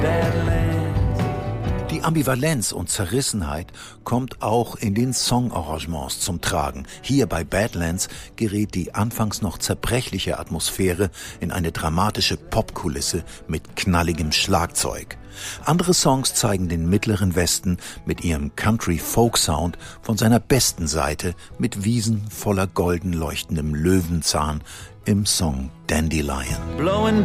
Die Ambivalenz und Zerrissenheit kommt auch in den Songarrangements zum Tragen. Hier bei Badlands gerät die anfangs noch zerbrechliche Atmosphäre in eine dramatische Popkulisse mit knalligem Schlagzeug. Andere Songs zeigen den Mittleren Westen mit ihrem Country-Folk-Sound von seiner besten Seite mit Wiesen voller golden leuchtendem Löwenzahn im Song Dandelion.